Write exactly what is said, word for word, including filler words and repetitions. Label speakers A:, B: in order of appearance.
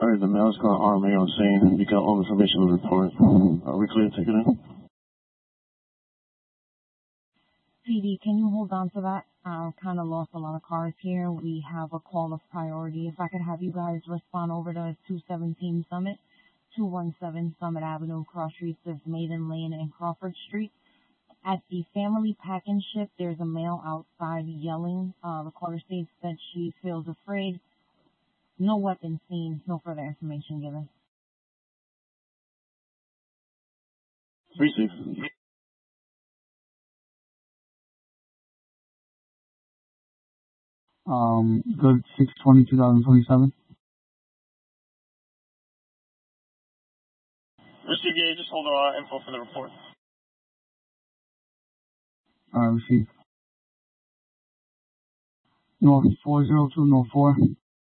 A: Alright, the mail's got R M A on scene. You got all the information in the report. Are we clear to take it in?
B: P D, can you hold on to that? I kind of lost a lot of cars here. We have a call of priority. If I could have you guys respond over to two seventeen Summit, two one seven Summit Avenue, cross streets of Maiden Lane and Crawford Street. At the family pack and ship, there's a male outside yelling. Uh, the caller states that she feels afraid. No weapon seen. No further information given.
A: three six.
C: Um, good six twenty two thousand twenty seven.
A: Receive, yeah, just hold our info for the report.
C: Alright, receive. North four zero two, North four.